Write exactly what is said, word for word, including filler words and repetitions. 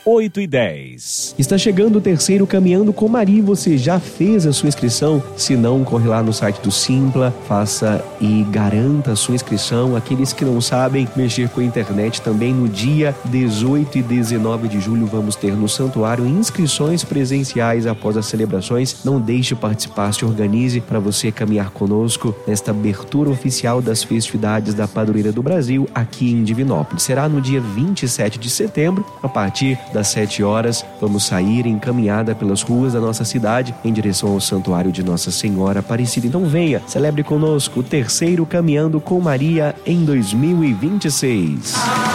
oito e dez. Está chegando o terceiro Caminhando com Maria. Você já fez a sua inscrição? Se não, corre lá no site do Simpla, faça e garanta a sua inscrição. Aqueles que não sabem mexer com a internet, também no dia dezoito e dezenove de julho vamos ter no Santuário inscrições presenciais após as celebrações. Não deixe de participar, se organize para você caminhar conosco nesta abertura oficial das festividades da Padroeira do Brasil aqui em Divinópolis. Será no dia vinte e sete de setembro, a partir das sete horas, vamos sair em caminhada pelas ruas da nossa cidade em direção ao Santuário de Nossa Senhora Aparecida. Então venha, celebre conosco o terceiro Caminhando com Maria em dois mil e vinte e seis.